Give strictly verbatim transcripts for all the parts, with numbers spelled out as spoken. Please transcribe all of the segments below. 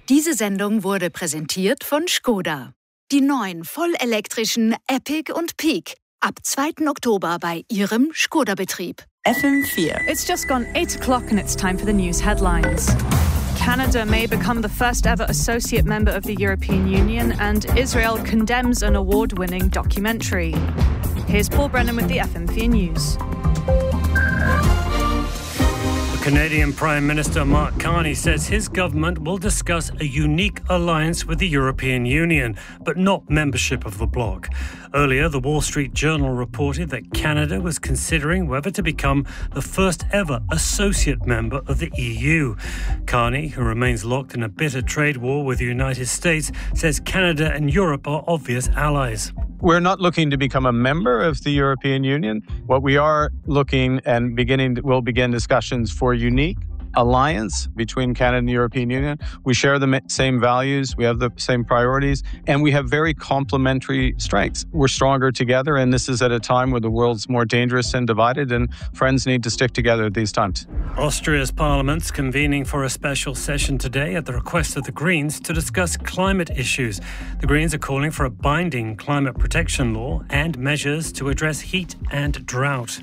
Diese Sendung wurde präsentiert von Skoda. Die neuen vollelektrischen Epic und Peak. Ab zweiten Oktober bei Ihrem Skoda-Betrieb. F M four. It's just gone eight o'clock and it's time for the news headlines. Canada may become the first ever associate member of the European Union, and Israel condemns an award-winning documentary. Here's Paul Brennan with the F M four News. Canadian Prime Minister Mark Carney says his government will discuss a unique alliance with the European Union, but not membership of the bloc. Earlier, the Wall Street Journal reported that Canada was considering whether to become the first ever associate member of the E U. Carney, who remains locked in a bitter trade war with the United States, says Canada and Europe are obvious allies. We're not looking to become a member of the European Union. What we are looking and beginning, we'll begin discussions for a unique alliance between Canada and the European Union. We share the same values, we have the same priorities, and we have very complementary strengths. We're stronger together, and this is at a time where the world's more dangerous and divided, and friends need to stick together at these times. Austria's parliament's convening for a special session today at the request of the Greens to discuss climate issues. The Greens are calling for a binding climate protection law and measures to address heat and drought.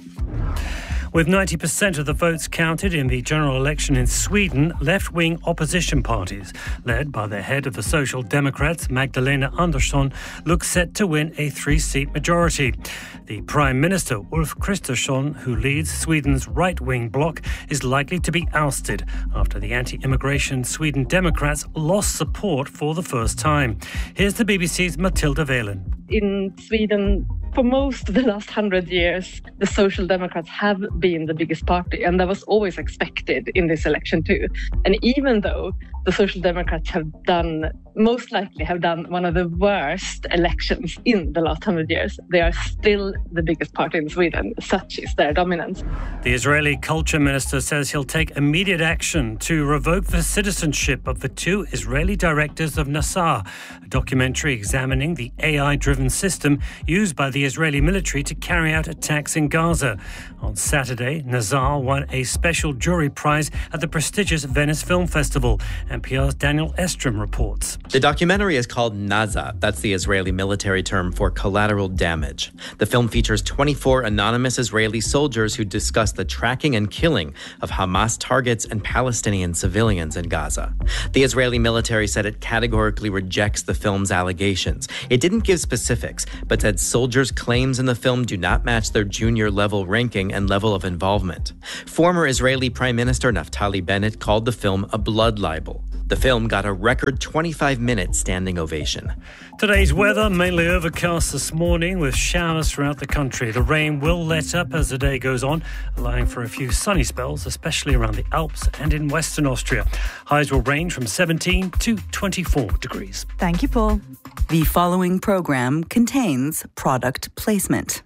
With ninety percent of the votes counted in the general election in Sweden, left-wing opposition parties, led by the head of the Social Democrats, Magdalena Andersson, look set to win a three-seat majority. The Prime Minister, Ulf Kristersson, who leads Sweden's right-wing bloc, is likely to be ousted after the anti-immigration Sweden Democrats lost support for the first time. Here's the B B C's Matilda Valen. In Sweden, for most of the last hundred years, the Social Democrats have been the biggest party, and that was always expected in this election too. And even though the Social Democrats have done, most likely have done one of the worst elections in the last hundred years, they are still the biggest party in Sweden. Such is their dominance. The Israeli culture minister says he'll take immediate action to revoke the citizenship of the two Israeli directors of NASA, a documentary examining the A I-driven system used by the Israeli military to carry out attacks in Gaza. On Saturday, Nazar won a special jury prize at the prestigious Venice Film Festival. N P R's Daniel Estrom reports. The documentary is called Naza. That's the Israeli military term for collateral damage. The film features twenty-four anonymous Israeli soldiers who discuss the tracking and killing of Hamas targets and Palestinian civilians in Gaza. The Israeli military said it categorically rejects the film's allegations. It didn't give specifics, but said soldiers' claims in the film do not match their junior level ranking and level of involvement. Former Israeli Prime Minister Naftali Bennett called the film a blood libel. The film got a record twenty-five minute standing ovation. Today's weather, mainly overcast this morning with showers throughout the country. The rain will let up as the day goes on, allowing for a few sunny spells, especially around the Alps and in Western Austria. Highs will range from seventeen to twenty-four degrees. Thank you, Paul. The following program contains product placement.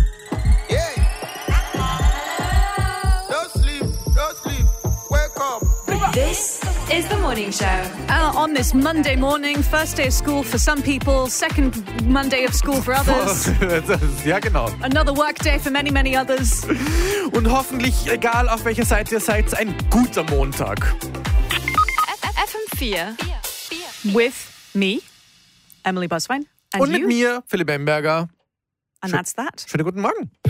Yeah. Don't sleep, don't sleep. Wake up. This is the morning show. Uh, on this Monday morning, first day of school for some people, second Monday of school for others. Ja, genau. Another work day for many, many others. Und hoffentlich, egal auf welcher Seite ihr seid, ein guter Montag. F M four. With me, Emily Buswein. And Und mit you. mir, Philipp Bamberger. And Schön, that's that. Schönen guten Morgen.